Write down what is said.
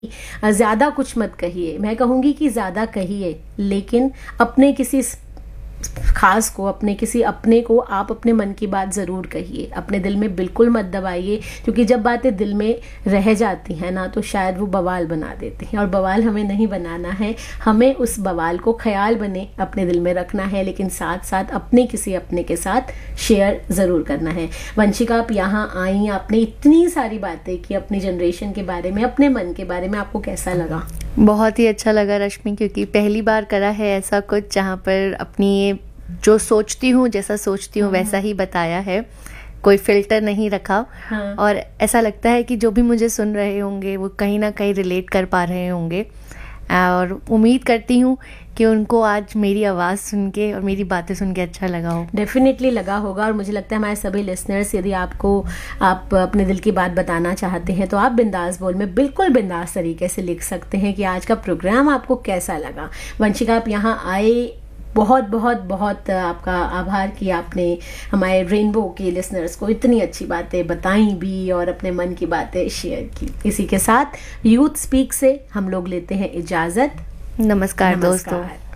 ज़्यादा कुछ मत कहिए, मैं कहूँगी कि ज़्यादा कहिए, लेकिन अपने किसी खास को, अपने किसी अपने को आप अपने मन की बात ज़रूर कहिए, अपने दिल में बिल्कुल मत दबाइए, क्योंकि जब बातें दिल में रह जाती हैं ना तो शायद वो बवाल बना देती हैं, और बवाल हमें नहीं बनाना है। हमें उस बवाल को ख्याल बने अपने दिल में रखना है, लेकिन साथ साथ अपने किसी अपने के साथ शेयर ज़रूर करना है। वंशिका, आप यहाँ आई, आपने इतनी सारी बातें की अपनी जनरेशन के बारे में, अपने मन के बारे में, आपको कैसा लगा? बहुत ही अच्छा लगा रश्मि, क्योंकि पहली बार करा है ऐसा कुछ जहाँ पर अपनी जो सोचती हूँ, जैसा सोचती हूँ वैसा ही बताया है, कोई फिल्टर नहीं रखा। हाँ। और ऐसा लगता है कि जो भी मुझे सुन रहे होंगे वो कहीं ना कहीं रिलेट कर पा रहे होंगे, और उम्मीद करती हूँ कि उनको आज मेरी आवाज़ सुन के और मेरी बातें सुन के अच्छा लगा हो। डेफिनेटली लगा होगा, और मुझे लगता है हमारे सभी लिसनर्स, यदि आप अपने दिल की बात बताना चाहते हैं तो आप बिंदास बोल में बिल्कुल बिंदास तरीके से लिख सकते हैं कि आज का प्रोग्राम आपको कैसा लगा। वंशिका, आप यहाँ आए, बहुत बहुत बहुत आपका आभार कि आपने हमारे रेनबो के लिसनर्स को इतनी अच्छी बातें बताई भी और अपने मन की बातें शेयर की। इसी के साथ यूथ स्पीक से हम लोग लेते हैं इजाज़त। नमस्कार दोस्तों।